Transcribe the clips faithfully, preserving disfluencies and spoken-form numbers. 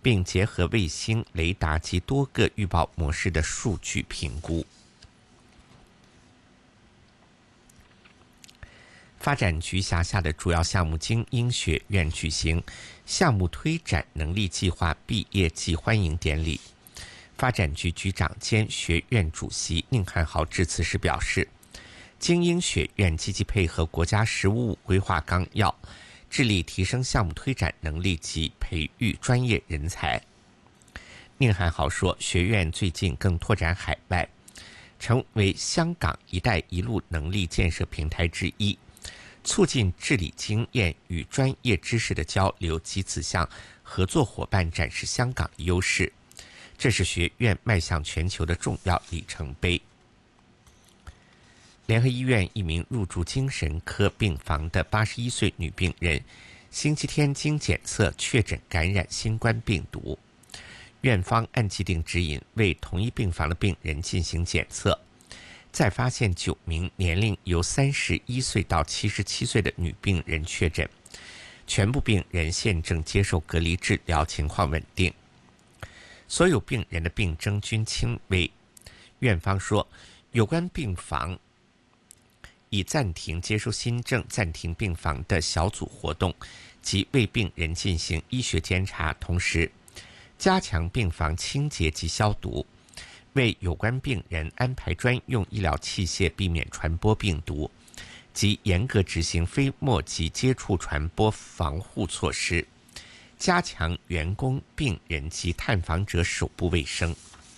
并结合卫星、雷达及多个预报模式的数据评估。发展局辖下的主要项目精英学院举行项目推展能力计划毕业季欢迎典礼。发展局局长兼学院主席宁汉豪致辞时表示，精英学院积极配合国家“十五五”规划纲要，致力提升项目推展能力及培育专业人才。宁汉豪说，学院最近更拓展海外，成为香港“一带一路”能力建设平台之一，促进治理经验与专业知识的交流，及此向合作伙伴展示香港的优势，这是学院迈向全球的重要里程碑。联合医院一名入住精神科病房的八十一岁女病人，星期天经检测确诊感染新冠病毒，院方按既定指引为同一病房的病人进行检测，再发现九名年龄由三十一岁到七十七岁的女病人确诊，全部病人现正接受隔离治疗，情况稳定。所有病人的病征均轻微。院方说，有关病房已暂停接收新症、暂停病房的小组活动及为病人进行医学监察，同时加强病房清洁及消毒，为有关病人安排专用医疗器械，避免传播病毒，及严格执行飞沫及接触传播防护措施，加强员工、病人及探访者手部卫生。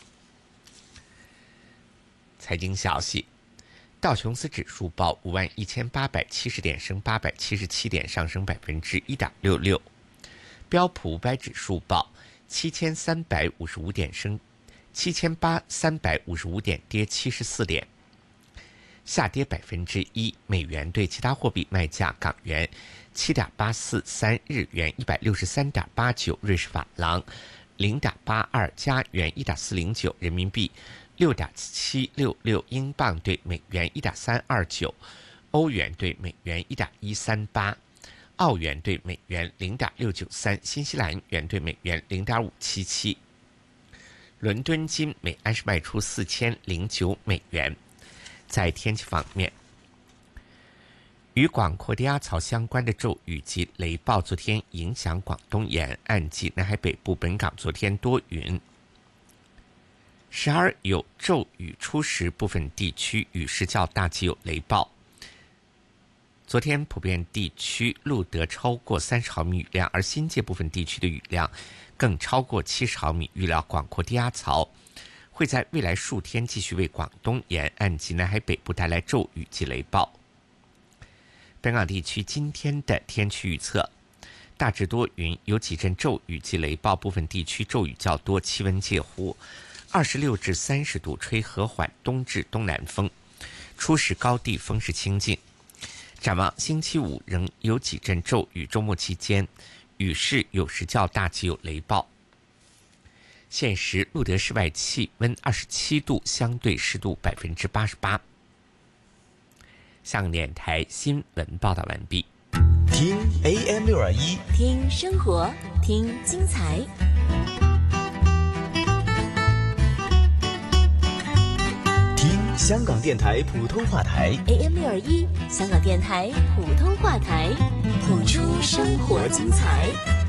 财经消息，道琼斯指数报五万一千八百七十点，升八百七十七点，上升百分之一点六六。标普五百指数报七千三百五十五点，升七千八三百五十五点，跌七十四点，下跌百分之一。美元对其他货币卖价：港元七点八四三，日元一百六十三点八九，瑞士法郎零点八二，加元一点四零九，人民币六点七六六，英镑对美元一点三二九，欧元对美元一点一三八，澳元对美元零点六九三，新西兰元对美元零点五七七。伦敦金每安士卖出四千零九美元。在天气方面，与广阔低压槽相关的骤雨及雷暴昨天影响广东沿岸及南海北部，本港昨天多云，时而有骤雨，初时部分地区雨势较大，及有雷暴。昨天普遍地区录得超过三十毫米雨量，而新界部分地区的雨量更超过七十毫米。预料广阔低压槽会在未来数天继续为广东沿岸及南海北部带来骤雨及雷暴。本港地区今天的天气预测：大致多云，有几阵骤雨及雷暴，部分地区骤雨较多，气温介乎二十六至三十度，吹和缓东至东南风，初时高地风势清劲。展望星期五仍有几阵骤雨，周末期间雨势有时较大，及有雷暴。现时录得室外气温二十七度，相对湿度百分之八十八。香港电台新闻报道完毕。 听 A M 六二一， 听生活，听精彩。 听香港电台普通话台 A M 六二一，香港电台普通话台，谱出生活精彩。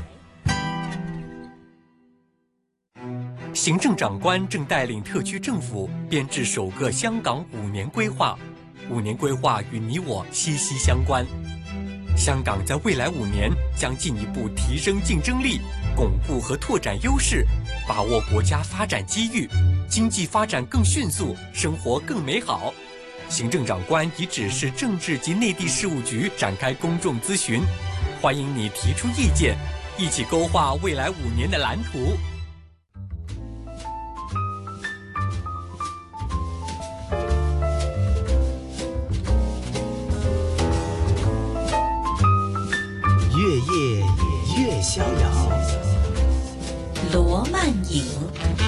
行政长官正带领特区政府编制首个香港五年规划，五年规划与你我息息相关。香港在未来五年将进一步提升竞争力，巩固和拓展优势，把握国家发展机遇，经济发展更迅速，生活更美好。行政长官已指示政治及内地事务局展开公众咨询，欢迎你提出意见，一起勾画未来五年的蓝图。 越夜越逍遥， 罗曼影。